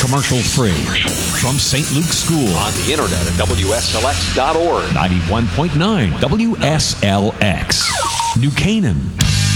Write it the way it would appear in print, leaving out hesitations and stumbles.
commercial free. From St. Luke's School. On the internet at WSLX.org. 91.9 WSLX. New Canaan.